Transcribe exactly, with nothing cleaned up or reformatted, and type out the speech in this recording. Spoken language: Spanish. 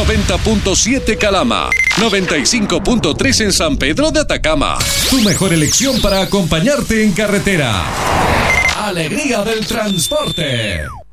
noventa punto siete Calama, noventa y cinco punto tres en San Pedro de Atacama. Tu mejor elección para acompañarte en carretera. Alegría del transporte.